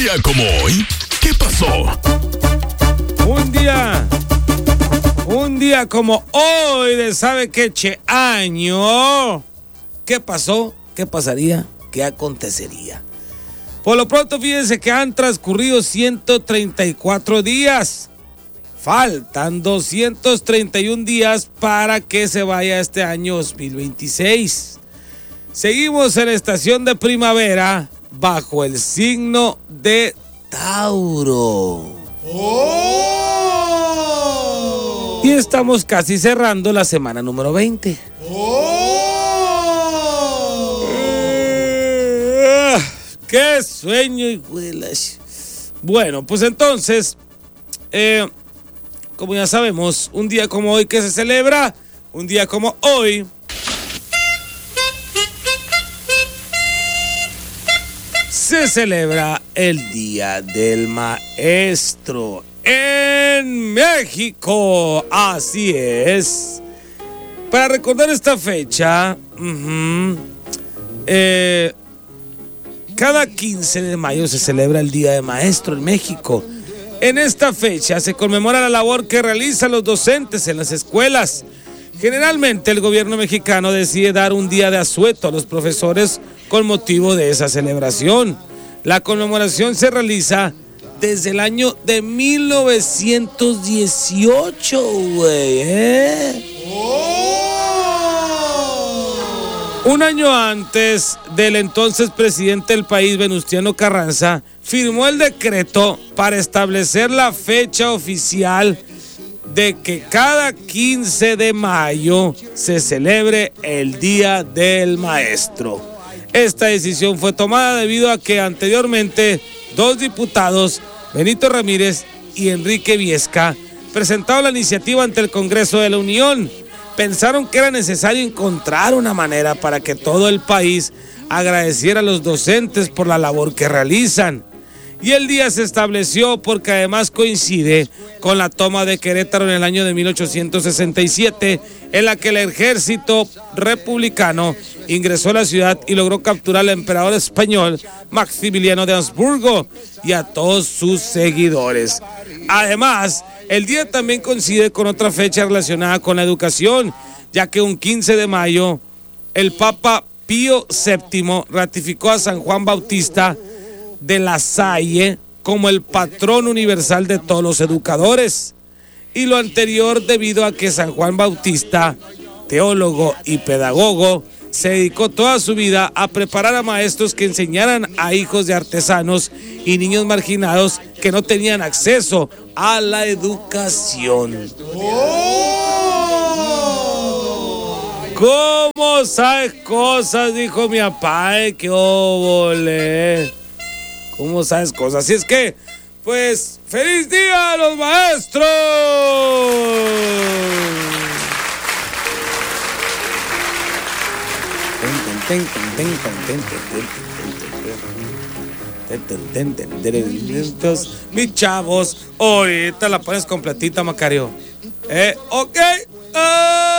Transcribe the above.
día como hoy, ¿qué pasó? Un día como hoy de ¿sabe qué año? ¿Qué pasó? ¿Qué pasaría? ¿Qué acontecería? Por lo pronto, fíjense que han transcurrido 134 días. Faltan 231 días para que se vaya este año 2026. Seguimos en la estación de primavera bajo el signo de Tauro. ¡Oh! Y estamos casi cerrando la semana número 20. ¡Oh! ¡Qué sueño, hijuelas! Bueno, pues entonces, como ya sabemos, un día como hoy que se celebra, un día como hoy, se celebra el Día del Maestro en México. Así es. Para recordar esta fecha, cada 15 de mayo se celebra el Día del Maestro en México. En esta fecha se conmemora la labor que realizan los docentes en las escuelas. Generalmente el gobierno mexicano decide dar un día de asueto a los profesores con motivo de esa celebración. La conmemoración se realiza desde el año de 1918, güey, Un año antes del entonces presidente del país, Venustiano Carranza, firmó el decreto para establecer la fecha oficial de que cada 15 de mayo se celebre el Día del Maestro. Esta decisión fue tomada debido a que anteriormente dos diputados, Benito Ramírez y Enrique Viesca, presentaron la iniciativa ante el Congreso de la Unión. Pensaron que era necesario encontrar una manera para que todo el país agradeciera a los docentes por la labor que realizan. Y el día se estableció porque además coincide con la toma de Querétaro en el año de 1867, en la que el ejército republicano ingresó a la ciudad y logró capturar al emperador español Maximiliano de Habsburgo y a todos sus seguidores. Además, el día también coincide con otra fecha relacionada con la educación, ya que un 15 de mayo el Papa Pío VII ratificó a San Juan Bautista de La Salle como el patrón universal de todos los educadores. Y lo anterior debido a que San Juan Bautista, teólogo y pedagogo, se dedicó toda su vida a preparar a maestros que enseñaran a hijos de artesanos y niños marginados que no tenían acceso a la educación. ¿Cómo sabes cosas? Dijo mi papá, qué óvole. ¿Cómo sabes cosas? Así es que, pues, ¡feliz día a los maestros! Mis chavos, ahorita la pones completita, Macario. Ok.